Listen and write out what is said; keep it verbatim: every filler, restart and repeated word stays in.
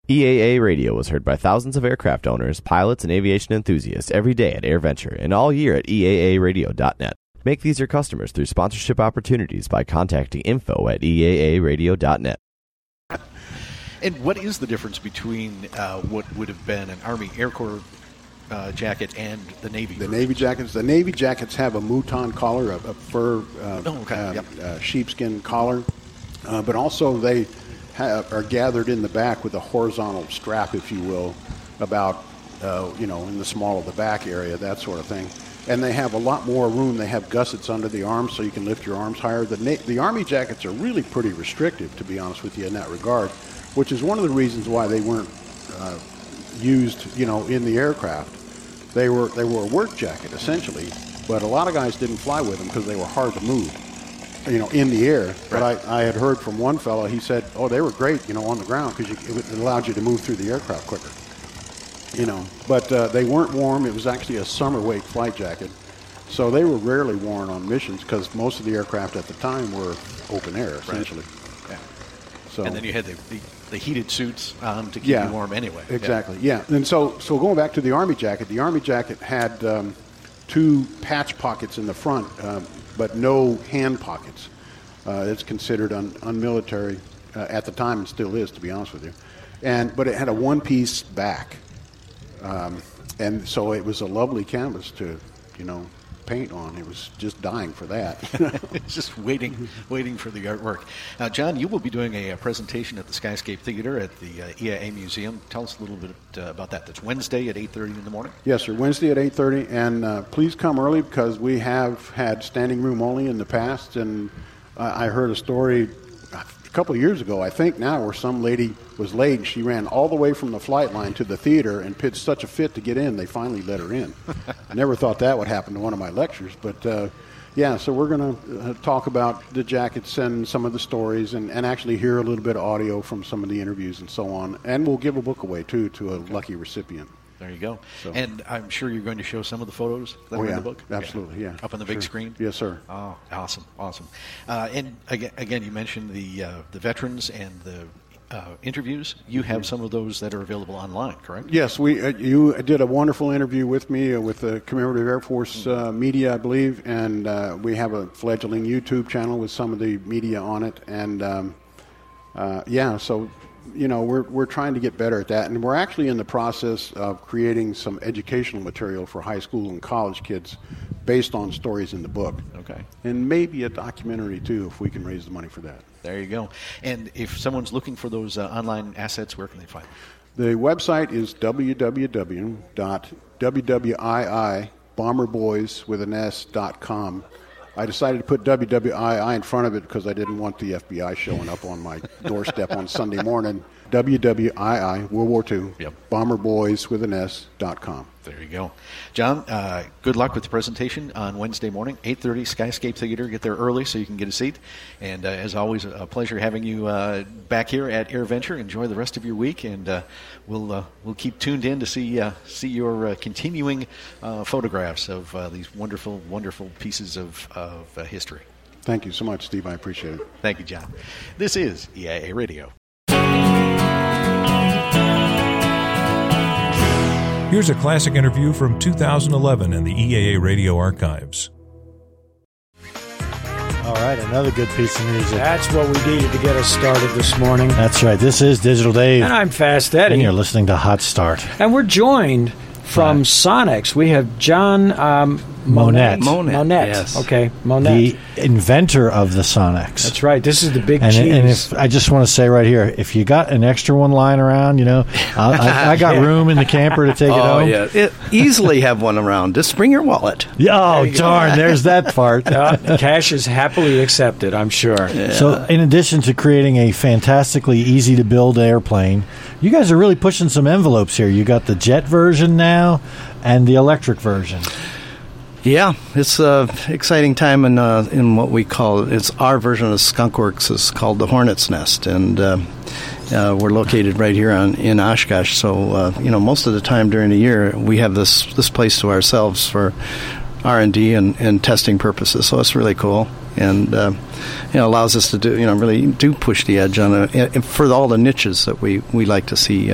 E A A Radio was heard by thousands of aircraft owners, pilots, and aviation enthusiasts every day at AirVenture and all year at E A A radio dot net. Make these your customers through sponsorship opportunities by contacting info at E A A radio dot net. And what is the difference between uh, what would have been an Army Air Corps uh, jacket and the Navy? The Navy jackets. The Navy jackets have a mouton collar, a, a fur uh, oh, okay. uh, yep. uh, sheepskin collar, uh, but also they have, are gathered in the back with a horizontal strap, if you will, about uh, you know in the small of the back area, that sort of thing. And they have a lot more room. They have gussets under the arms, so you can lift your arms higher. The Na- the Army jackets are really pretty restrictive, to be honest with you, in that regard, which is one of the reasons why they weren't uh, used, you know, in the aircraft. They were they were a work jacket essentially, but a lot of guys didn't fly with them because they were hard to move, you know, in the air. Right. But I, I had heard from one fellow. He said, "Oh, they were great, you know, on the ground because it allowed you to move through the aircraft quicker." You know, but uh, they weren't warm. It was actually a summer weight flight jacket, so they were rarely worn on missions because most of the aircraft at the time were open air essentially. Right. Yeah. So, and then you had the, the, the heated suits um, to keep yeah, you warm anyway. Exactly, yeah. yeah. And so, so going back to the Army jacket, the Army jacket had um, two patch pockets in the front, um, but no hand pockets. Uh, it's considered un- unmilitary uh, at the time and still is, to be honest with you. And but it had a one-piece back, um, and so it was a lovely canvas to, you know, paint on. It was just dying for that. It's just waiting, waiting for the artwork. Now, John, you will be doing a, a presentation at the Skyscape Theater at the uh, E A A Museum. Tell us a little bit uh, about that. That's Wednesday at eight thirty in the morning. Yes, sir. Wednesday at eight thirty, and uh, please come early because we have had standing room only in the past, and uh, I heard a story a couple of years ago, I think now, where some lady was late and she ran all the way from the flight line to the theater and pitched such a fit to get in, they finally let her in. I never thought that would happen to one of my lectures, but uh, yeah, so we're going to uh, talk about the jackets and some of the stories and, and actually hear a little bit of audio from some of the interviews and so on, and we'll give a book away, too, to a lucky recipient. There you go. So. And I'm sure you're going to show some of the photos that oh, are yeah, in the book? Absolutely, yeah. yeah. Up on the sure. big screen? Yes, sir. Oh, awesome, awesome. Uh, and again, again, you mentioned the uh, the veterans and the uh, interviews. You have some of those that are available online, correct? Yes, we. Uh, you did a wonderful interview with me uh, with the Commemorative Air Force uh, media, I believe, and uh, we have a fledgling YouTube channel with some of the media on it. And, um, uh, yeah, so... You know, we're we're trying to get better at that, and we're actually in the process of creating some educational material for high school and college kids based on stories in the book. Okay. And maybe a documentary, too, if we can raise the money for that. There you go. And if someone's looking for those uh, online assets, where can they find them? The website is w w w dot w w i i bomber boys with an s dot com. I decided to put W W I I in front of it because I didn't want the F B I showing up on my doorstep on Sunday morning. W W I I, World War Two, yep. bomber boys with an S dot com. There you go. John, uh, good luck with the presentation on Wednesday morning, eight thirty, Skyscape Theater. Get there early so you can get a seat. And uh, as always, a pleasure having you uh, back here at AirVenture. Enjoy the rest of your week, and uh, we'll uh, we'll keep tuned in to see uh, see your uh, continuing uh, photographs of uh, these wonderful, wonderful pieces of, of uh, history. Thank you so much, Steve. I appreciate it. Thank you, John. This is E A A Radio. Here's a classic interview from two thousand eleven in the E A A Radio archives. All right, another good piece of music. That's what we needed to get us started this morning. That's right. This is Digital Dave. And I'm Fast Eddie. And you're listening to Hot Start. And we're joined from right. Sonics. We have John um, Monette. Monette. Monette. Yes. Okay, Monette. The inventor of the Sonics. That's right. This is the big and, cheese. And if I just want to say right here, if you got an extra one lying around, you know, I, I, I got yeah. room in the camper to take oh, it home. Yeah, it, easily have one around. Just bring your wallet. Oh, there darn. There's that part. Uh, cash is happily accepted, I'm sure. Yeah. So in addition to creating a fantastically easy-to-build airplane, you guys are really pushing some envelopes here. You got the jet version now and the electric version. Yeah, it's an exciting time in uh, in what we call, it's our version of Skunk Works. It's called the Hornet's Nest, and uh, uh, we're located right here on, in Oshkosh. So, uh, you know, most of the time during the year, we have this, this place to ourselves for R and D and, and testing purposes. So it's really cool, and uh, you know, allows us to do, you know, really do push the edge on a, for all the niches that we, we like to see